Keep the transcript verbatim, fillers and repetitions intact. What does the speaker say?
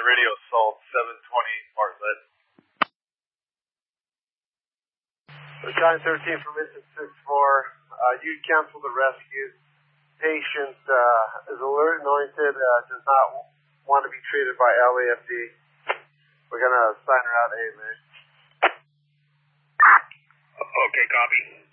Radio Salt, seven twenty Bartlett. Battalion thirteen from Mission six four, uh, you cancel the rescue. Patient uh, is alert and oriented, uh, does not want to be treated by L A F D. We're going to sign her out A M A. Okay, copy.